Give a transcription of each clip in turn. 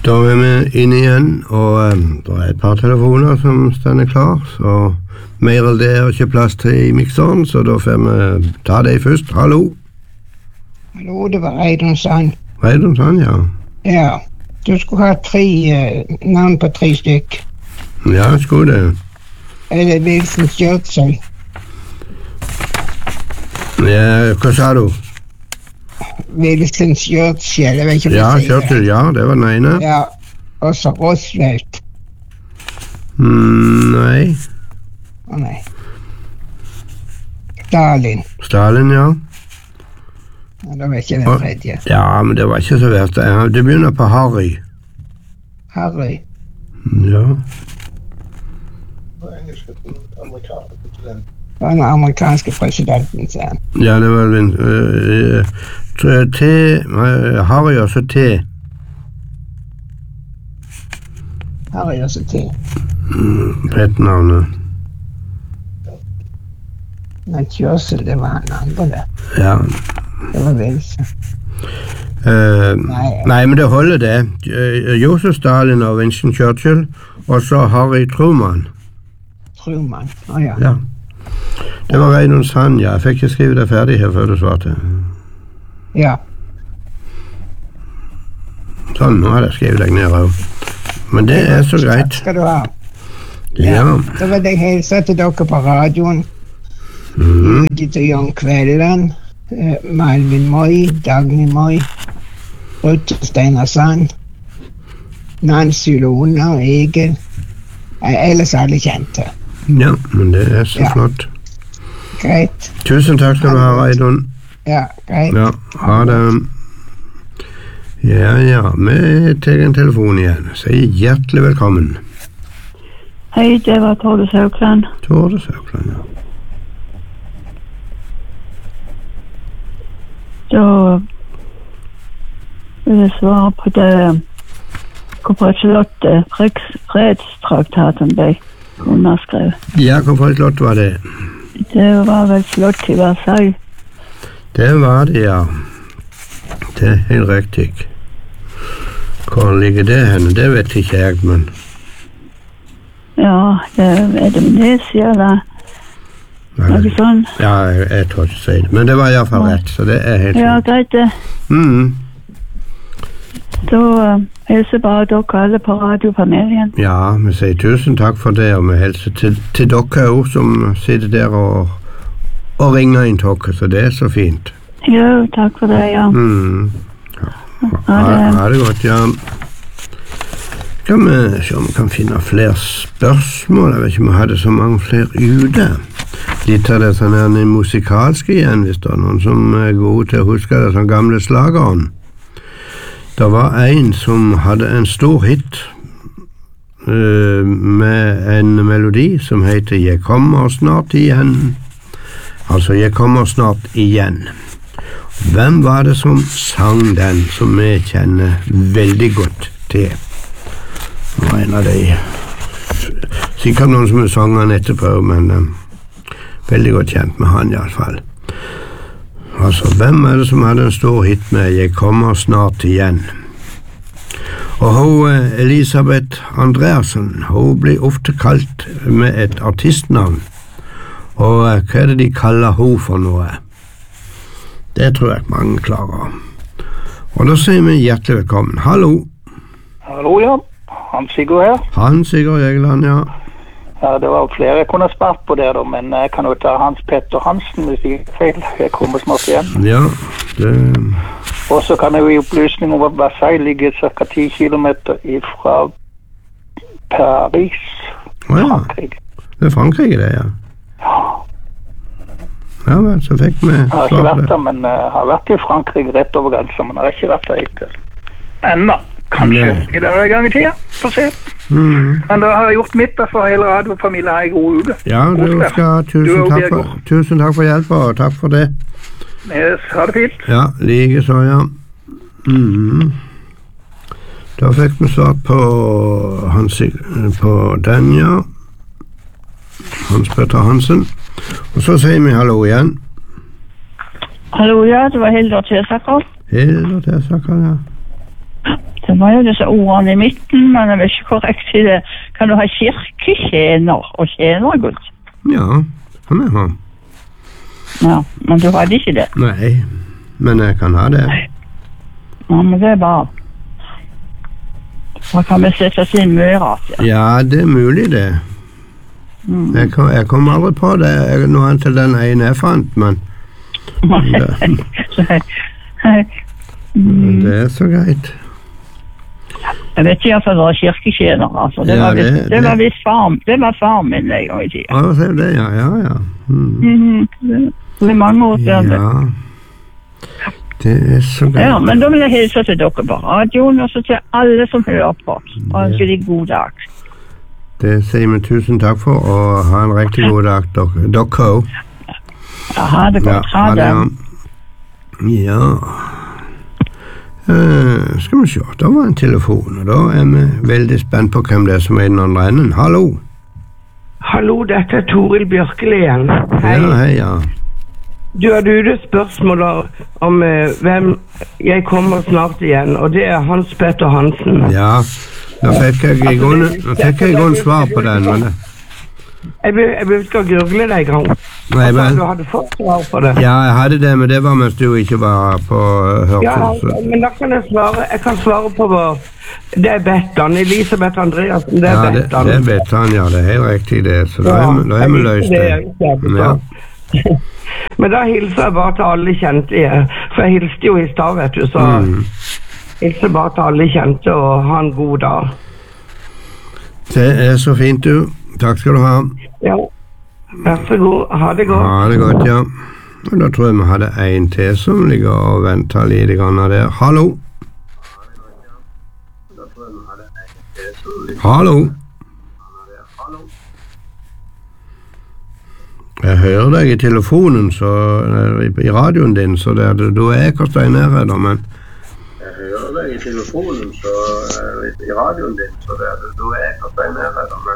Da vi inne igjen, og det et par telefoner som stender klar, så mer enn det ikke plass til I mikseren, så da får vi ta det først. Hallo? Hallo, det var Reidun Sand. Reidun Sand, ja. Ja, du skulle ha 3 navn på 3 stykk. Ja, skulle det. Det Wilson Skjørtsel? Ja, hva sa du? Wilson Skjørtsel, jeg vet ikke Ja, Skjørtsel, ja, det var den ene. Ja, og så Roosevelt. Nei. Nei. Stalin. Stalin, ja. Ja, det var ikke den tredje. Ja, men det var ikke så verst. Det begynner på Harry. Harry. Ja. Det var den amerikanske presidenten, sa han. Ja, det var Harry og så T. Harry og så T. Rett navnet. Nei, Kjørsel, det var han andre der. Ja. Det var Wilson. Nei, men det holder det. Josef Stalin og Winston Churchill, og så Harry Truman. Truman, ja. Ja. Det var Reidun Sand, ja. Jeg fikk ikke skrive det ferdig her før du svarte. Ja. Sånn, nå har jeg skrevet deg ned også. Men det så greit. Takk skal du ha. Ja. Så vil jeg hilse til dere på radioen. Ute til Jon Kvelden, Malvin Moi, Dagny Moi, Ruth Steinar Sand, Nancy Lona og Egil. Ellers alle kjente. Ja, men det så flott. Greit. Tusen takk skal du ha, Reidun. Ja, greit. Ja, ha det. Ja, vi tar en telefon igjen. Si hjertelig velkommen. Hei, det var Torde Saukland. Torde Saukland, ja. Da vil jeg svare på det hvorfor ikke Lotte fredstraktaten ble underskrevet. Ja, hvorfor et lott var det? Det var vel slott I Versailles. Det var det, ja. Det helt riktig. Hvor ligger det henne? Det vet ikke jeg, men... Ja, det det Venezia, eller noe sånn. Ja, jeg tror ikke si det. Men det var I hvert fall rett, så det helt Ja, greit det. Da hilser bare dere alle på radiofamilien. Ja, vi sier tusen takk for det, og vi hilser til dere også som sitter der og ringer inn til dere, så det så fint. Jo, takk for det, ja. Ha det godt, ja. Skal vi se om vi kan finne flere spørsmål. Jeg vet ikke om vi hadde så mange flere ute. Litt av det sånn her musikalske igjen, hvis det noen som gode til å huske det sånn gamle slageren. Det var en som hadde en stor hit med en melodi som heter «Jeg kommer snart igjen». Altså «Jeg kommer snart igjen». Hvem var det som sang den, som vi kjenner veldig godt til? Det var en av de, sikkert noen som sang den etterpå, men veldig godt kjent med han I alle fall. Altså, hvem er det som hadde en stor hit med «Jeg kommer snart igjen»? Og hun, Elisabeth Andreasen, hun blir ofte kalt med et artistnavn. Og hva det de kaller hun for noe? Det tror jeg mange klarer. Og da sier vi hjertelig velkommen. Hallo. Hallo, ja. Hans Sigurd her. Hans Sigurd Egeland, ja. Ja, det var flere jeg kunne spart på det da, men jeg kan jo ta Hans Petter Hansen hvis jeg ikke feil. Jeg kommer snart igjen. Ja, det... Og så kan jeg jo gi opplysning om at Versailles ligger ca. 10 kilometer fra Paris, Frankrike. Det Frankrike det, ja. Ja, men så fikk vi... Jeg har ikke vært der, men jeg har vært I Frankrike rett over grensen, men jeg har ikke vært der hittil. Enda. Kanskje I denne gang I tida, få se. Men da har jeg gjort mitt for hele radiofamilien har en god uke. Ja, du skal tusen takk for hjelp, og takk for det. Yes, ha det fint. Ja, like så, ja. Da fikk vi svart på den, ja. Hans Petter Hansen. Og så sier vi hallo igjen. Hallo, ja, det var Hildur Tesaker. Hildur Tesaker, ja. Det var jo disse ordene i midten, men jeg vet ikke hvor riktig det. Kan du ha kirketjener og tjenergods? Ja, kan jeg ha. Ja, men du hadde ikke det. Nei, men jeg kan ha det. Ja, men det er bra. Da kan vi sette oss inn mye rart. Ja, det er mulig det. Jeg kom aldri på det noe til den ene jeg fant, men det er så greit. Jeg vet ikke hvorfor det var kirketjener, altså. Det var far min en gang i tiden. Ja, det, ja. Det er mange år siden. Ja, det er så greit. Ja, men da vil jeg hilse til dere på radioen, og så til alle som hører på. Og ønsker de god dag. Det sier vi tusen takk for, og ha en riktig god dag, dere. Ja, ha det godt. Ha det. Ja. Skal vi se, da var en telefon, og da er vi veldig spent på hvem det er som er i den andre enden. Hallo? Hallo, dette er Toril Bjørkeli igjen. Hei. Ja, hei, ja. Du hadde ute spørsmål om hvem jeg kommer snart igjen, og det er Hans Petter Hansen. Ja, da fikk jeg i grunn svar på den, men det... Jeg vil ikke google deg en gang. Nei, men... Du hadde fått svar på det. Ja, jeg hadde det, men det var mens du ikke var på hørsel. Ja, men da kan jeg svare. Jeg kan svare på det er Bettan. Elisabeth Andreasen, det er Bettan. Det er Bettan, ja, det er helt riktig det. Så da er vi løst det. Ja. Men da hilser jeg bare til alle kjente, for jeg hilste jo i stad, vet du, så hilser bare til alle kjente og ha en god dag. Det er så fint, du. Takk skal du ha. Ja, vær så god. Ha det godt. Ha det godt, ja. Og da tror jeg vi hadde en til som ligger og venter litt grann av der. Hallo? Hallo? Jeg hører deg i telefonen, i radioen din, så du er Karstein her, da, men... Jeg hører deg i telefonen, i radioen din, så du er Karstein her, da, men...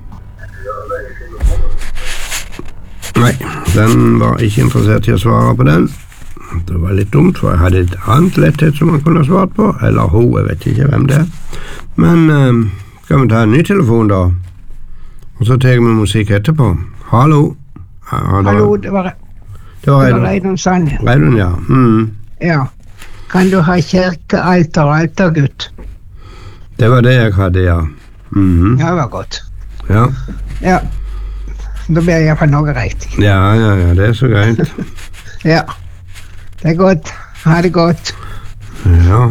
Nei, den var ikke interessert i å svare på den. Det var litt dumt, for jeg hadde et annet letthet som man kunne ha svart på, eller hun, jeg vet ikke hvem det er. Men skal vi ta en ny telefon da? Og så tar vi musikk etterpå. Hallo? Hallo, det var Reidun Sand. Reidun, ja. Ja. Kan du ha kirkealtergutt? Det var det jeg hadde, ja. Ja, det var godt. Ja. Ja. Da blir jeg for noe riktig. Ja, det er så greit. Ja. Det er godt. Ha det godt. Ja.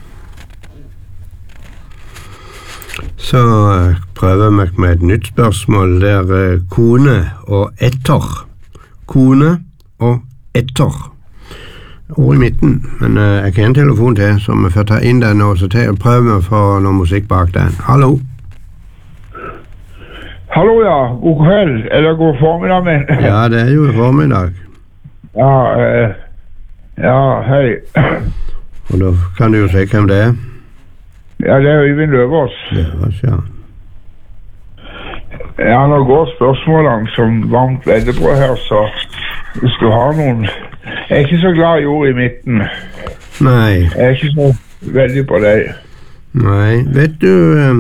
Så prøver vi med et nytt spørsmål der kone og etter. Kone og etter. Ord i midten, men jeg har en telefon til, så vi får ta inn den og så prøver vi å få noe musikk bak den. Hallo? Hallo, ja. God kveld, eller god formiddag, men. Ja, det er jo formiddag. Ja, hei. Og da kan du jo se hvem det er. Ja, det er Øyvind Løvås. Løvås, ja. Ja, nå går spørsmålene som varmt veddebrød her, så hvis du har noen... Jeg er ikke så glad i ord i midten. Nei. Jeg er ikke så veldig på deg. Nei, vet du...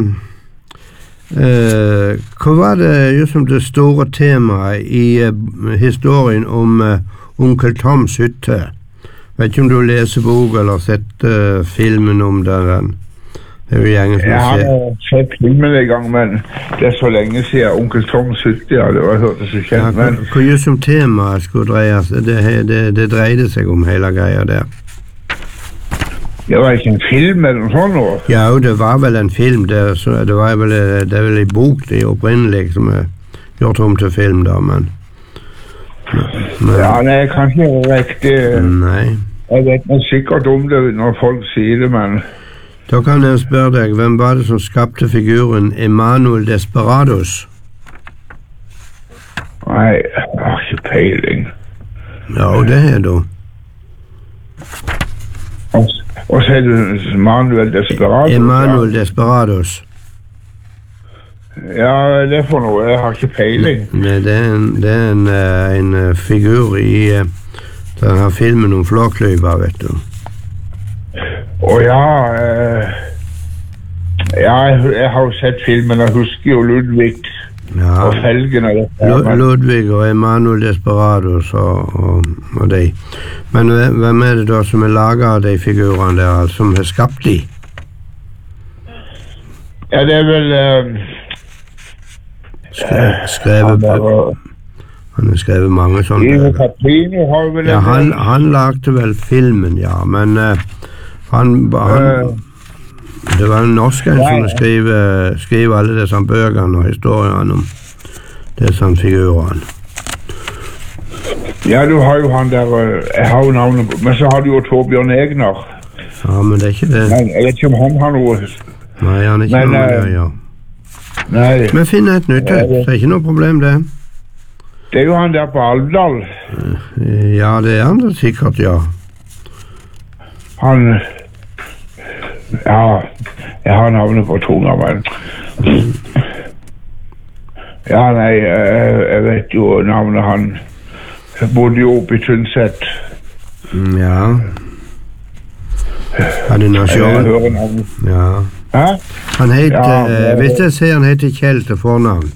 hva var det just som det store temaet i historien om onkel Toms hytte? Vet ikke om du leser bok eller sett filmen om den? Det er jo gjengen som jeg har sett filmen en gang, men det er så lenge siden onkel Toms hytte, ja, det var hørt så kjent. Ja, hva just som temaet skulle dreie seg? Det dreide seg om hele greia der. Det var ikke en film eller noe sånt nå? Ja, det var vel en film der, så det er vel en bok det opprinnelig som er gjort om til film da, men... Ja, nei, jeg kan ikke gjøre riktig. Nei. Jeg vet noe sikkert om det når folk sier det, men... Da kan jeg spørre deg, hvem var det som skapte figuren Emanuel Desperados? Nei, jeg har ikke peiling. Ja, det er du. Og så er det Emanuel Desperados? Emanuel Desperados. Ja, det er for noe, jeg har ikke peiling. Det er en figur i denne filmen om Flåklypa, vet du. Og jeg har jo sett filmen, jeg husker jo Ludvig og Felgen og dette. Ludvig og Emanuel Desperados og de. Men hvem er det da som er laget av de figurene der, som har skapt de? Ja, det er vel han har skrevet mange sånne. Ivo Caprino har vel han lagde vel filmen, ja, men det var en norsk som skrev alle disse bøkene og historiene om disse figurene. Ja, du har jo han der, jeg har jo navnet, men så har du jo Torbjørn Egner. Ja, men det er ikke det. Nei, jeg vet ikke om han har noe. Nei, han er ikke noe der, ja. Nei. Men finn et nytt, så er ikke noe problem det. Det er jo han der på Alvdal. Ja, det er han sikkert, ja. Han... Ja, jeg har navnet på tunga, men... Ja, nei, jeg vet jo navnet han. Jeg bodde jo oppe i Tynset. Ja. Han er nasjon. Ja. Hæ? Han heter, hvis jeg ser han heter Kjell til fornavn.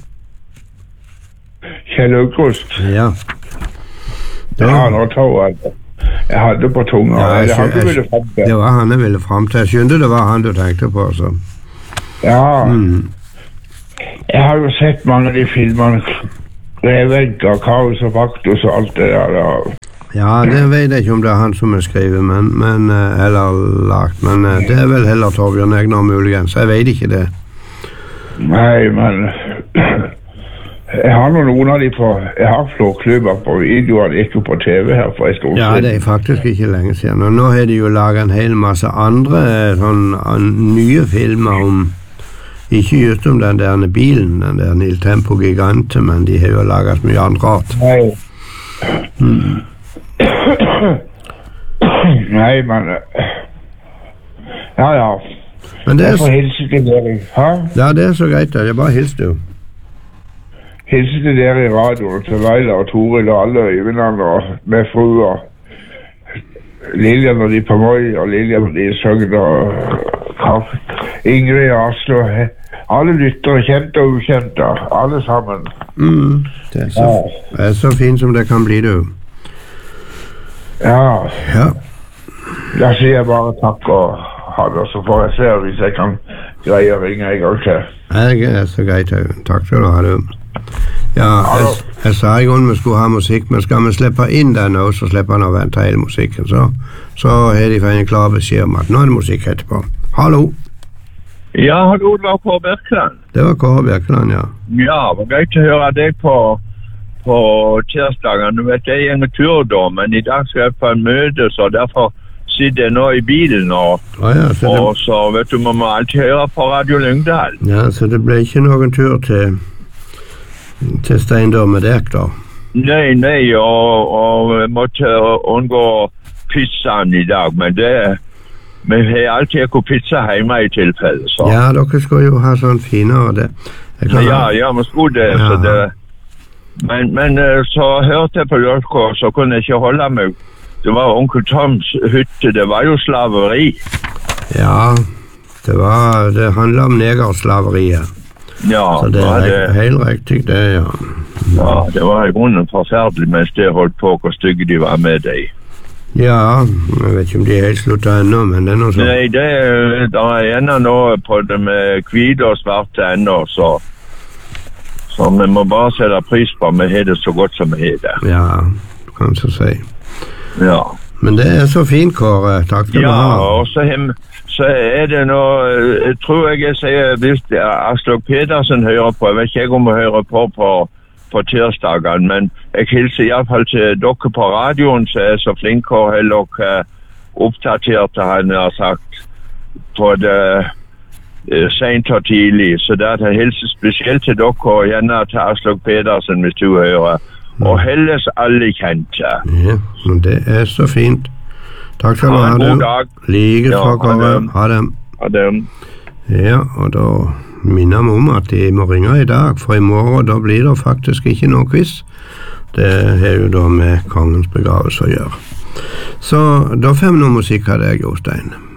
Kjell Aukrust? Ja. Ja, nå tar jeg. Jeg hadde på tunga, det han du ville frem til. Det var han jeg ville frem til. Jeg skjønte det var han du tenkte på, så. Ja. Jeg har jo sett mange av de filmene. Revenka, Kaos og Vaktus og alt det der. Ja, det vet jeg ikke om det er han som er skrevet, men eller lagt, men det er vel heller Torbjørn Egner muligens. Jeg vet ikke det. Nei, men... Jeg har noen av de på... Jeg har flåklubber på videoer, det gikk jo på TV her for en stund siden. Ja, det er faktisk ikke lenge siden. Og nå har de jo laget en hel masse andre nye filmer om... Ikke just om den der bilen, den der Il Tempo Gigante, men de har jo laget mye annet rart. Nei. Nei, men... Ja. Men det er... Jeg får hilse til dere, hæ? Ja, det er så greit, det er bare hils du. Hilse til dere i radioen, til Leila og Toril og alle øyvinnene og med fruer. Lillian og de på Moi, og Lillian og de i Søgn og Ingrid og Aslo. Alle lyttere, kjente og ukjente, alle sammen. Det er så fint som det kan bli, du. Ja. Da sier jeg bare takk og ha det, så får jeg se hvis jeg kan greie å ringe en gang til. Det er så greit, takk skal du ha, du. Ja, jeg sa i grunnen vi skulle ha musikk, men skal vi slippe inn den nå, så slipper han å vente hele musikken, så har de fått en klar beskjed om at nå er det musikk etterpå. Hallo? Ja, hallo, det var Kåre Birkeland. Det var Kåre Birkeland, ja. Ja, det var greit å høre deg på tirsdagen. Du vet, jeg er en tur da, men i dag skal jeg på en møte, så derfor sitter jeg nå i bilen og så vet du, man må alltid høre på Radio Lyngdal. Ja, så det ble ikke noen tur til Steindor med deg da? Nei, og jeg måtte unngå pizzaen i dag, men vi har alltid ikke pizza hjemme i tilfelle, så. Ja, dere skal jo ha sånn finere det. Ja, man skulle det, så det. Men så hørte jeg på Jørko, så kunne jeg ikke holde meg. Det var onkel Toms hytte, det var jo slaveri. Ja, det handler om negerslaveriet. Ja, så det er helt riktig det, ja. Ja, det var i grunnen forferdelig mens det holdt på hvor stygge de var med deg. Ja, jeg vet ikke om de helt sluttet ennå, men det er noe sånt. Nei, det er ennå nå på det med hvite og svarte ennå, så vi må bare sette pris på at vi har det så godt som vi har det. Ja, du kan så si. Ja. Men det er så fint, Kåre. Takk skal du ha. Ja, og så er det nå, tror jeg sier, hvis Aslak Pedersen hører på, jeg vet ikke om jeg hører på tirsdagen, men jeg hilser i hvert fall til dere på radioen, så er så flink og heller oppdatert, han har sagt, på det sent og tidlig, så det er hilser spesielt til dere, og gjerne til Aslak Pedersen, hvis du hører. Og helles alle kjente. Ja, men det er så fint. Takk skal du ha. Ha en god dag. Like fra Kåre. Ha det. Ha det. Ja, og da minner vi om at de må ringe i dag, for i morgen da blir det faktisk ikke noe quiz. Det har jo da med kongens begravelse å gjøre. Så da får vi noe musikk av deg, Jostein.